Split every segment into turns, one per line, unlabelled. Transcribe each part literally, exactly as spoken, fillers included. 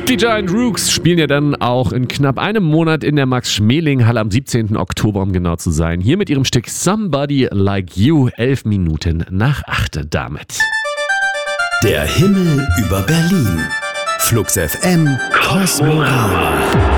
Die Giant Rooks spielen ja dann auch in knapp einem Monat in der Max-Schmeling-Halle am siebzehnten Oktober, um genau zu sein. Hier mit ihrem Stück Somebody Like You, elf Minuten nach acht damit.
Der Himmel über Berlin. Flux F M Kosmorama.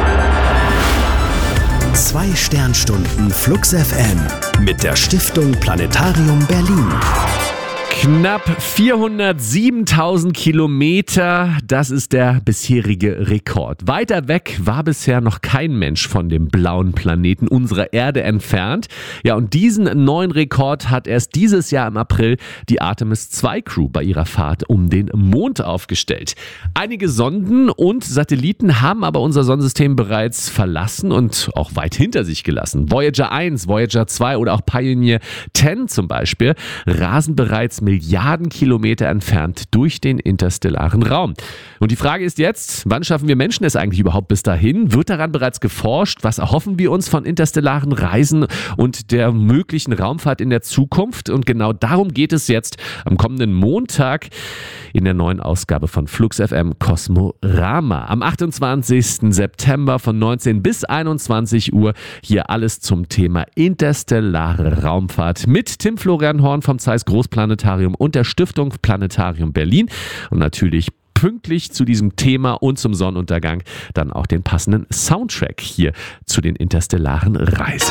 Zwei Sternstunden Flux F M mit der Stiftung Planetarium Berlin.
Knapp vierhundertsiebentausend Kilometer, das ist der bisherige Rekord. Weiter weg war bisher noch kein Mensch von dem blauen Planeten unserer Erde entfernt. Ja, und diesen neuen Rekord hat erst dieses Jahr im April die Artemis zwei Crew bei ihrer Fahrt um den Mond aufgestellt. Einige Sonden und Satelliten haben aber unser Sonnensystem bereits verlassen und auch weit hinter sich gelassen. Voyager eins, Voyager zwei oder auch Pioneer zehn zum Beispiel rasen bereits Milliarden Kilometer entfernt durch den interstellaren Raum. Und die Frage ist jetzt, wann schaffen wir Menschen es eigentlich überhaupt bis dahin? Wird daran bereits geforscht? Was erhoffen wir uns von interstellaren Reisen und der möglichen Raumfahrt in der Zukunft? Und genau darum geht es jetzt am kommenden Montag in der neuen Ausgabe von Flux F M Kosmorama. Am achtundzwanzigsten September von neunzehn bis einundzwanzig Uhr hier alles zum Thema interstellare Raumfahrt mit Tim Florian Horn vom Zeiss Großplanetarium und der Stiftung Planetarium Berlin und natürlich pünktlich zu diesem Thema und zum Sonnenuntergang dann auch den passenden Soundtrack hier zu den interstellaren Reisen.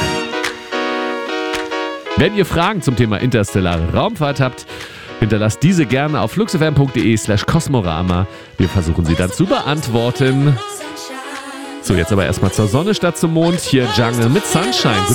Wenn ihr Fragen zum Thema interstellare Raumfahrt habt, hinterlasst diese gerne auf fluxfm.de slash Kosmorama. Wir versuchen sie dann zu beantworten. So, jetzt aber erstmal zur Sonne statt zum Mond. Hier Jungle mit Sunshine. Guten